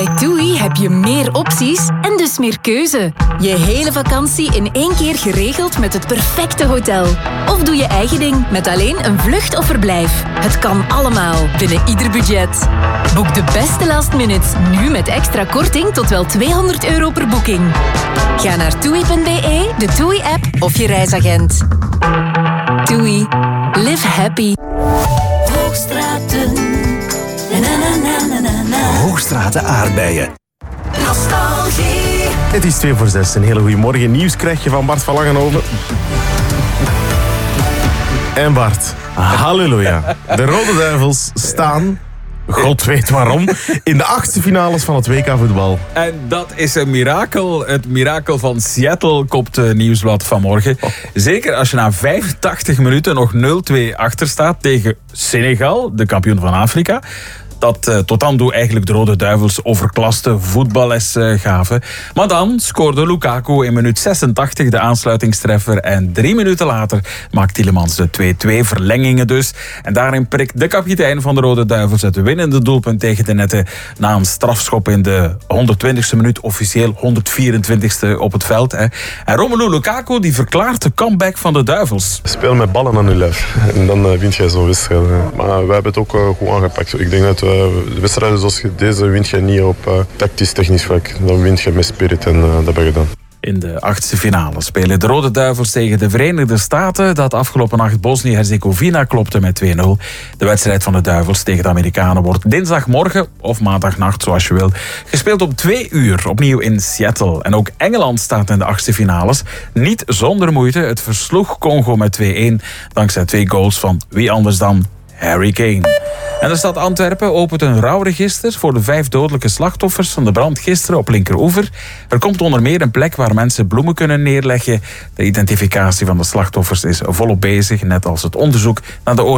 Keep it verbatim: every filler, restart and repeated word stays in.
Bij TUI heb je meer opties en dus meer keuze. Je hele vakantie in één keer geregeld met het perfecte hotel. Of doe je eigen ding met alleen een vlucht of verblijf. Het kan allemaal binnen ieder budget. Boek de beste last minutes nu met extra korting tot wel tweehonderd euro per boeking. Ga naar toei punt be, de TUI-app of je reisagent. TUI. Live happy. Hoogstraten. Na, na, na, na, na, na. Hoogstraten aardbeien. Nostalgie. Het is twee voor zes. Een hele goede morgen. Nieuws krijg je van Bart van Langenhoven. En Bart, halleluja. De Rode Duivels staan, God weet waarom, in de achtste finales van het W K voetbal. En dat is een mirakel. Het mirakel van Seattle, kopt het Nieuwsblad vanmorgen. Zeker als je na vijfentachtig minuten nog nul twee achter staat tegen Senegal, de kampioen van Afrika. Dat uh, tot dan toe eigenlijk de Rode Duivels overklaste voetballes uh, gaven. Maar dan scoorde Lukaku in minuut zesentachtig de aansluitingstreffer. En drie minuten later maakt Tielemans de twee-twee, verlengingen dus. En daarin prikt de kapitein van de Rode Duivels het winnende doelpunt tegen de netten. Na een strafschop in de honderdtwintigste minuut, officieel honderdvierentwintigste op het veld. Hè. En Romelu Lukaku die verklaart de comeback van de Duivels. Speel met ballen aan je lijf. En dan uh, wint jij zo'n wedstrijd. Maar wij hebben het ook uh, goed aangepakt. Ik denk dat we de wedstrijden zoals deze wint je niet op uh, tactisch-technisch vlak. Dan wint je met spirit en uh, dat heb je gedaan. In de achtste finale spelen de Rode Duivels tegen de Verenigde Staten. Dat afgelopen nacht Bosnië-Herzegovina klopte met twee nul. De wedstrijd van de Duivels tegen de Amerikanen wordt dinsdagmorgen, of maandagnacht zoals je wil, gespeeld om twee uur opnieuw in Seattle. En ook Engeland staat in de achtste finales. Niet zonder moeite. Het versloeg Congo met twee-een dankzij twee goals van wie anders dan Harry Kane. En de stad Antwerpen opent een rouwregister voor de vijf dodelijke slachtoffers van de brand gisteren op Linkeroever. Er komt onder meer een plek waar mensen bloemen kunnen neerleggen. De identificatie van de slachtoffers is volop bezig, net als het onderzoek naar de oorzaak